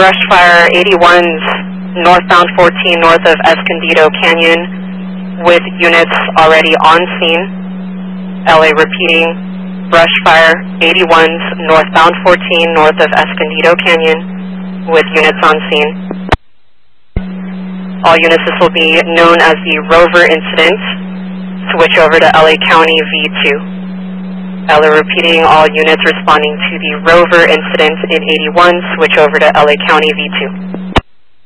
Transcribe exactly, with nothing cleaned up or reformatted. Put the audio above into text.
brush fire eighty-ones northbound fourteen north of Escondido Canyon with units already on scene. L A repeating, brush fire eighty-ones northbound fourteen north of Escondido Canyon with units on scene. All units, this will be known as the Rover incident. Switch over to L A County V two. L A repeating, all units responding to the Rover incident in eighty-one, switch over to L A County V two.